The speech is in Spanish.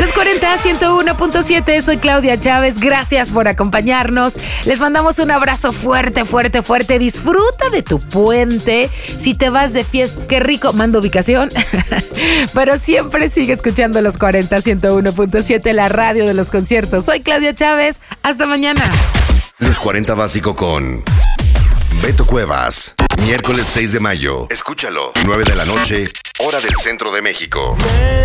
Los 40 101.7, soy Claudia Chávez, gracias por acompañarnos. Les mandamos un abrazo fuerte, fuerte, fuerte. Disfruta de tu puente. Si te vas de fiesta, qué rico, mando ubicación. Pero siempre sigue escuchando los 40 101.7, la radio de los conciertos. Soy Claudia Chávez, hasta mañana. Los 40 básico con Beto Cuevas. Miércoles 6 de mayo. Escúchalo, 9 de la noche, hora del centro de México.